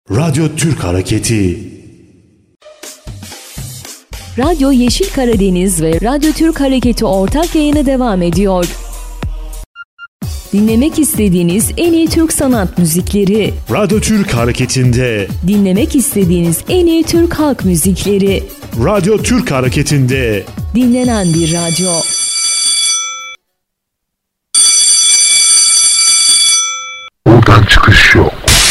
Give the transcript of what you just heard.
Radyo Türk Hareketi. Radyo Yeşil Karadeniz ve Radyo Türk Hareketi ortak yayını devam ediyor. Dinlemek istediğiniz en iyi Türk sanat müzikleri. Radyo Türk Hareketi'nde. Dinlemek istediğiniz en iyi Türk halk müzikleri. Radyo Türk Hareketi'nde. Dinlenen bir radyo. Buradan çıkış yok.